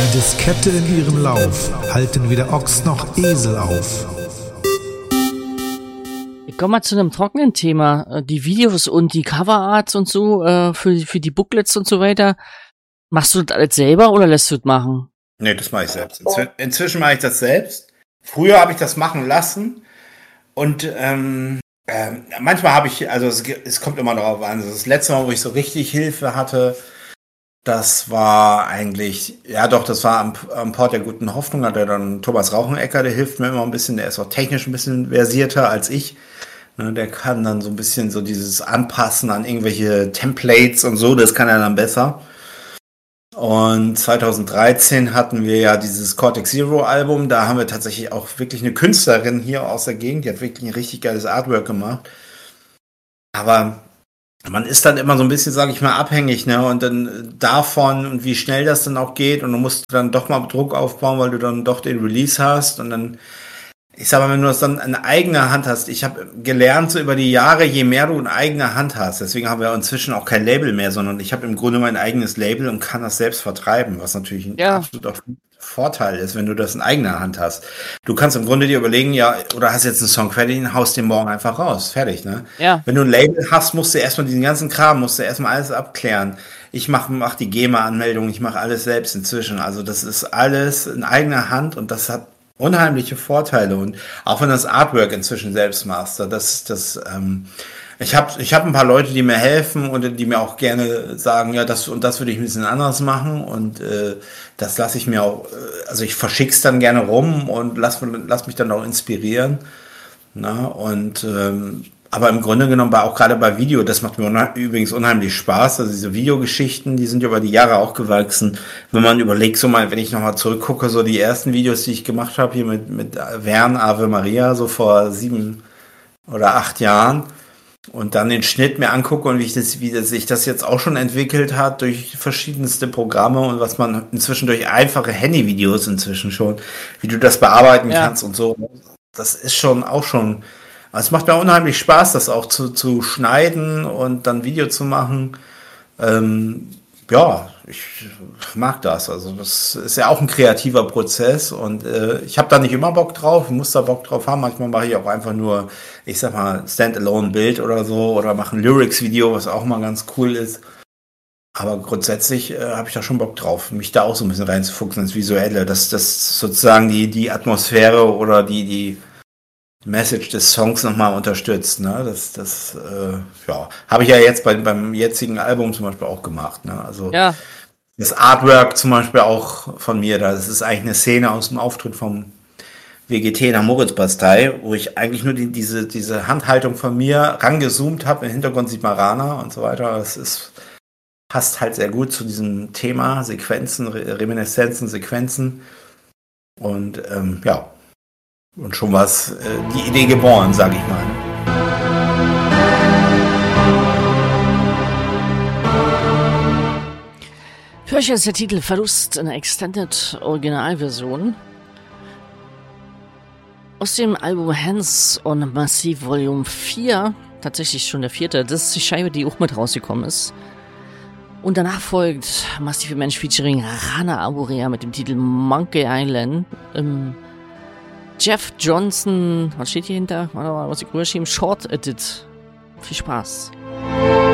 Die Diskette in ihrem Lauf halten weder Ochs noch Esel auf. Ich komme mal zu einem trockenen Thema. Die Videos und die Coverarts und so, für die Booklets und so weiter. Machst du das alles selber oder lässt du das machen? Nee, das mache ich selbst. Inzwischen mache ich das selbst. Früher habe ich das machen lassen. Und manchmal habe ich, also es kommt immer darauf an. Das letzte Mal, wo ich so richtig Hilfe hatte, das war eigentlich, ja doch, das war am Port der guten Hoffnung, hat er dann Thomas Rauchenecker, der hilft mir immer ein bisschen, der ist auch technisch ein bisschen versierter als ich. Ne, der kann dann so ein bisschen so dieses Anpassen an irgendwelche Templates und so, das kann er dann besser. Und 2013 hatten wir ja dieses Cortex Zero Album, da haben wir tatsächlich auch wirklich eine Künstlerin hier aus der Gegend, die hat wirklich ein richtig geiles Artwork gemacht. Aber man ist dann immer so ein bisschen, sage ich mal, abhängig, ne? Und dann davon und wie schnell das dann auch geht und du musst dann doch mal Druck aufbauen, weil du dann doch den Release hast und dann, ich sag mal, wenn du das dann in eigener Hand hast, ich habe gelernt so über die Jahre, je mehr du in eigener Hand hast, deswegen haben wir inzwischen auch kein Label mehr, sondern ich habe im Grunde mein eigenes Label und kann das selbst vertreiben, was natürlich ein absoluter Vorteil ist, wenn du das in eigener Hand hast. Du kannst im Grunde dir überlegen, ja, oder hast jetzt einen Song fertig, haust den morgen einfach raus, fertig, ne? Ja. Wenn du ein Label hast, musst du erstmal diesen ganzen Kram, musst du erstmal alles abklären. Ich mach die GEMA-Anmeldung, ich mache alles selbst inzwischen, also das ist alles in eigener Hand und das hat unheimliche Vorteile und auch wenn das Artwork inzwischen selbst machst, ich hab ein paar Leute, die mir helfen und die mir auch gerne sagen, ja, das und das würde ich ein bisschen anders machen und das lasse ich mir auch, also ich verschick's dann gerne rum und lass mich dann auch inspirieren. Na, und aber im Grunde genommen auch gerade bei Video, das macht mir übrigens unheimlich Spaß. Also diese Videogeschichten, die sind ja über die Jahre auch gewachsen. Wenn man überlegt, so mal, wenn ich nochmal zurückgucke, so die ersten Videos, die ich gemacht habe, hier mit Vern Ave Maria, so vor 7 oder 8 Jahren, und dann den Schnitt mir angucke und wie sich das jetzt auch schon entwickelt hat durch verschiedenste Programme und was man inzwischen durch einfache Handyvideos inzwischen schon, wie du das bearbeiten kannst und so. Das ist schon. Es macht mir unheimlich Spaß, das auch zu schneiden und dann Video zu machen. Ich mag das. Also das ist ja auch ein kreativer Prozess und ich habe da nicht immer Bock drauf, ich muss da Bock drauf haben. Manchmal mache ich auch einfach nur, ich sag mal, Standalone-Bild oder so oder mache ein Lyrics-Video, was auch mal ganz cool ist. Aber grundsätzlich habe ich da schon Bock drauf, mich da auch so ein bisschen reinzufuchsen ins Visuelle, dass das sozusagen die Atmosphäre oder die Message des Songs nochmal unterstützt, ne? Das habe ich ja jetzt beim jetzigen Album zum Beispiel auch gemacht, ne? Also das Artwork zum Beispiel auch von mir, das ist eigentlich eine Szene aus dem Auftritt vom WGT in der Moritzbastei, wo ich eigentlich nur diese Handhaltung von mir rangezoomt habe, im Hintergrund sieht man Rana und so weiter. Passt halt sehr gut zu diesem Thema, Sequenzen, Reminiszenzen, Sequenzen und und schon war die Idee geboren, sage ich mal. Für euch ist der Titel Verlust in der Extended Originalversion aus dem Album Hands on Massive Volume 4, tatsächlich schon der 4. Das ist die Scheibe, die auch mit rausgekommen ist. Und danach folgt Massive Mensch featuring Rana Aburea mit dem Titel Monkey Island. Jeff Johnson, was steht hier hinter? Was ich rüberschieben? Short Edit. Viel Spaß.